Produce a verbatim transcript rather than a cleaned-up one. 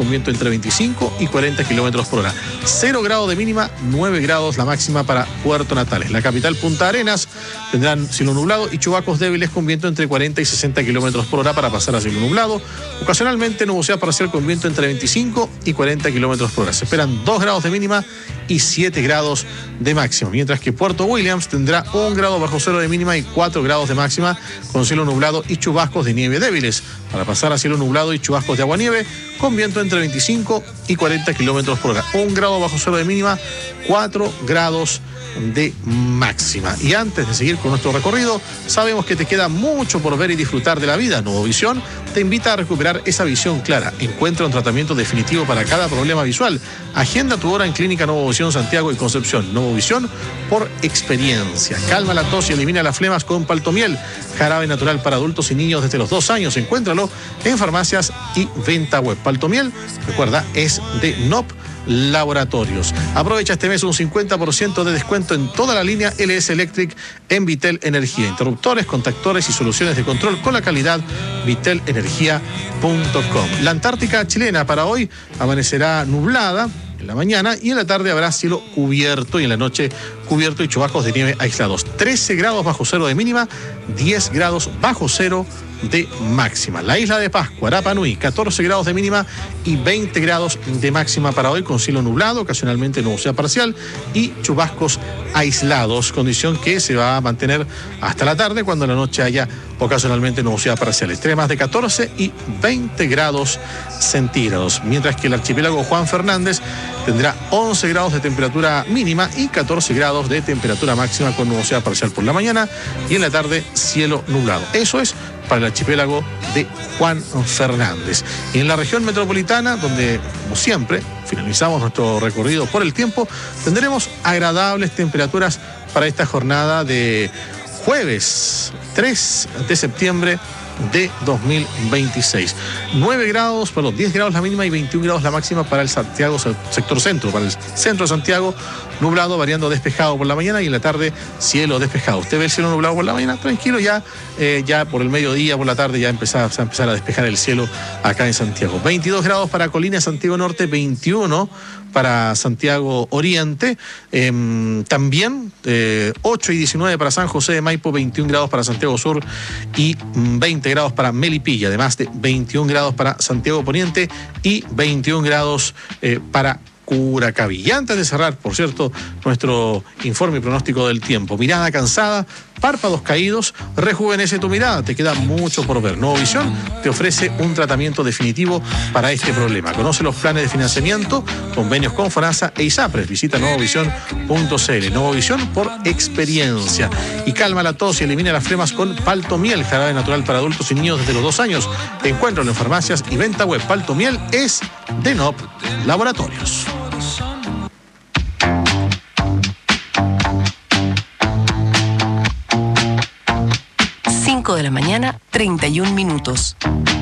con viento entre veinticinco y cuarenta kilómetros por hora. cero grados de mínima, nueve grados la máxima para Puerto Natales. La capital, Punta Arenas, tendrán cielo nublado y chubascos débiles con viento entre cuarenta y sesenta kilómetros por hora para pasar a cielo nublado. Ocasionalmente nubosidad parcial con viento entre veinticinco y cuarenta kilómetros por hora. Se esperan dos grados de mínima y siete grados de máxima, mientras que Puerto Williams tendrá un grado bajo cero de mínima y cuatro grados de máxima con cielo nublado y chubascos de nieve débiles para pasar a cielo nublado y chubascos de aguanieve con viento entre veinticinco y cuarenta kilómetros por hora. Un grado bajo cero de mínima, cuatro grados de máxima. Y antes de seguir con nuestro recorrido, sabemos que te queda mucho por ver y disfrutar de la vida. Nuevo Visión te invita a recuperar esa visión clara. Encuentra un tratamiento definitivo para cada problema visual. Agenda tu hora en Clínica Nuevo Visión Santiago y Concepción. Nuevo Visión por experiencia. Calma la tos y elimina las flemas con Paltomiel, jarabe natural para adultos y niños desde los dos años. Encuéntralo en farmacias y venta web. Paltomiel, recuerda, es de N O P Laboratorios. Aprovecha este mes un cincuenta por ciento de descuento en toda la línea L S Electric en Vitel Energía. Interruptores, contactores y soluciones de control con la calidad vitel energía punto com. La Antártica chilena para hoy amanecerá nublada en la mañana y en la tarde habrá cielo cubierto y en la noche cubierto y chubascos de nieve aislados. trece grados bajo cero de mínima, diez grados bajo cero de máxima. La isla de Pascua, Rapa Nui, catorce grados de mínima y veinte grados de máxima para hoy con cielo nublado, ocasionalmente nubosidad parcial y chubascos aislados, condición que se va a mantener hasta la tarde cuando en la noche haya ocasionalmente nubosidad parcial. Extremas de catorce y veinte grados centígrados, mientras que el archipiélago Juan Fernández tendrá once grados de temperatura mínima y catorce grados de temperatura máxima con nubosidad parcial por la mañana y en la tarde cielo nublado. Eso es para el archipiélago de Juan Fernández. Y en la región metropolitana, donde, como siempre, finalizamos nuestro recorrido por el tiempo, tendremos agradables temperaturas para esta jornada de jueves tres de septiembre de dos mil veintiséis. nueve grados, perdón, diez grados la mínima y veintiún grados la máxima para el Santiago sector centro, para el centro de Santiago, nublado, variando despejado por la mañana y en la tarde cielo despejado. Usted ve el cielo nublado por la mañana, tranquilo, ya, eh, ya por el mediodía, por la tarde ya empezar, a empezar a despejar el cielo acá en Santiago. veintidós grados para Colina, Santiago Norte, veintiuno para Santiago Oriente, eh, también eh, ocho y diecinueve para San José de Maipo, veintiún grados para Santiago Sur y veinte grados para Melipilla, además de veintiún grados para Santiago Poniente y veintiún grados eh, para Curacaví. Y antes de cerrar, por cierto, nuestro informe y pronóstico del tiempo, mirada cansada, párpados caídos, rejuvenece tu mirada, te queda mucho por ver. Nuevo Visión te ofrece un tratamiento definitivo para este problema. Conoce los planes de financiamiento, convenios con FONASA e ISAPRES. Visita nuevo visión punto c l. Nuevo Visión por experiencia. Y calma la tos y elimina las flemas con Paltomiel, jarabe natural para adultos y niños desde los dos años. Encuéntralo en farmacias y venta web. Paltomiel es de N O P Laboratorios. cinco de la mañana, treinta y un minutos.